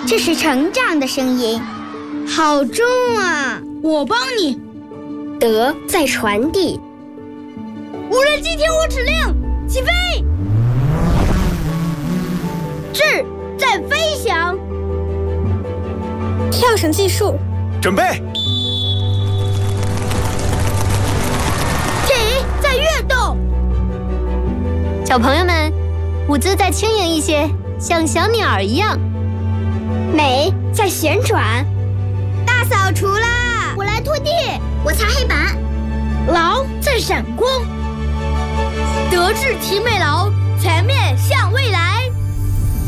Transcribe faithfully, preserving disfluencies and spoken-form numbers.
这是成长的声音，好重啊！ 我帮你。 德在传递。 无人机听我指令，起飞！智在飞翔。 跳绳计数， 准备。 体在跃动。 小朋友们，舞姿再轻盈一些，像小鸟一样。 美在旋转。 大扫除啦！ 我来拖地， 我擦黑板。 劳在闪光。德智体美劳，全面向未来。